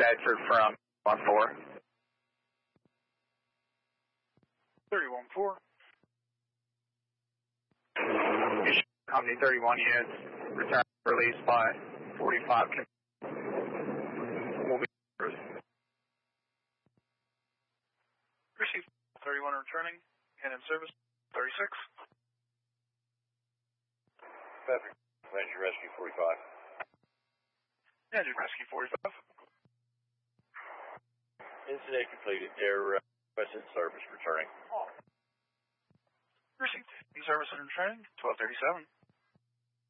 Bedford from 1-4. 30-1-4. Company 31 units, return release by 45. Will be Received 31 returning, and in service 36. Bedford, Ranger Rescue 45. Ranger Rescue 45. Incident completed. Air requested service returning. Received. In service and returning 1237.